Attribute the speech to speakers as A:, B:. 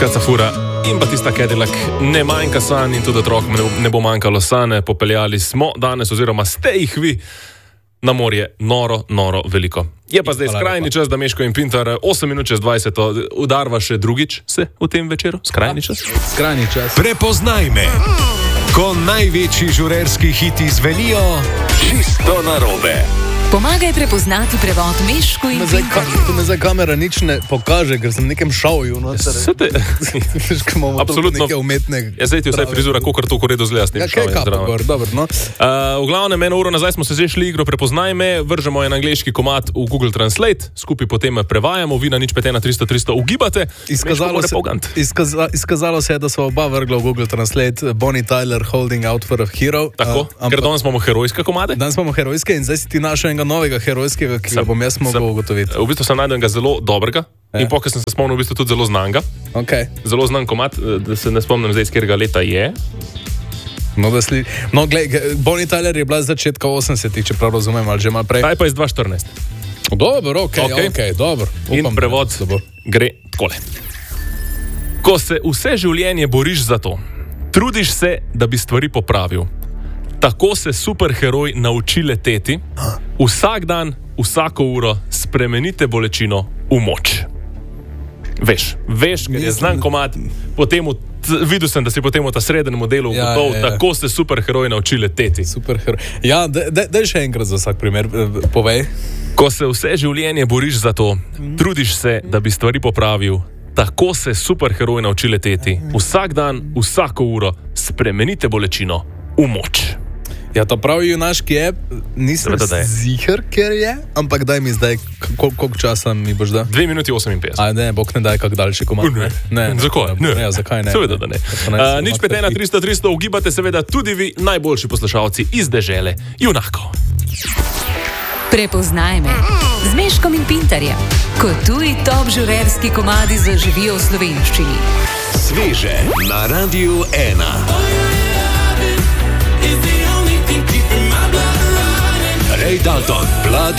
A: Škaca fura in pa tista Cadillac. Ne manjka sanj in tudi otrokom ne bo manjkalo sane. Popeljali smo danes, oziroma ste jih vi, na morje noro veliko. Je pa zdaj skrajni čas, da Meško in Pintar 8 minut čez 20 udarva še drugič se v tem večeru. Skrajni čas.
B: Skrajni čas.
C: Prepoznaj me, ko največji žurerski hiti zvenijo čisto narobe.
D: Pomagaj prepoznati prevod Meško in Pintar.
B: Tu me zdaj kamera nič ne pokaže, ker sem v nekem šovju.
A: Absolutno. Ja, zdaj ti vsaj frizura, kakor to koredo zgleda s tem šovjem. V glavnem, eno uro nazaj smo se že šli igro Prepoznaj me, vržemo en angleški komad v Google Translate, skupaj potem prevajamo, vi na 051 300 ugibate.
B: Izkazalo se je, da smo oba vrgla v Google Translate Bonnie Tyler Holding Out for a Hero.
A: Tako, ker danes imamo herojske komade.
B: Danes imamo herojske in zdaj si ti našel enega novega herojskega, ki ga bom jaz mogel ugotoviti.
A: V bistvu sem najdel enega zelo dobrega in pokaj sem se spomnil v bistvu tudi zelo znanga.
B: Okay.
A: Zelo znan komad, da se ne spomnim zdaj, iz katerega leta je.
B: No, glej, Bonnie Tyler je bila z začetka 80-ih, če prav razumem, ali že malo prej.
A: Taj pa iz 2014.
B: Dobro, ok, dobro.
A: In prevod gre takole. Ko se vse življenje boriš za to, trudiš se, da bi stvari popravil. Tako se superheroj nauči leteti, vsak dan, vsako uro spremenite bolečino v moč. Veš, ker je znan komad, videl sem, da si potem v ta srednjem modelu gotov, tako se superheroj nauči leteti.
B: Superheroj. Ja, daj še enkrat za vsak primer, povej.
A: Ko se vse življenje boriš za to, trudiš se, da bi stvari popravil, tako se superheroj nauči leteti, vsak dan, vsako uro spremenite bolečino v moč.
B: Ja, to pravi junaški je, nisem ziher, ker je, ampak daj mi zdaj, koliko časa mi boš da?
A: 2 minuti 58.
B: Ne, bog ne daj kak daljši komad.
A: Ne. Zakaj?
B: Ja, zakaj ne?
A: Seveda, da ne. 051 300 ugibate seveda tudi vi, najboljši poslušalci iz dežele junakov.
D: Prepoznaj me z Meškom in Pintarjem, ko tuji top žurerski komadi zaživijo v slovenščini.
C: Sveže na Radiu 1. Ray Dalton, Blood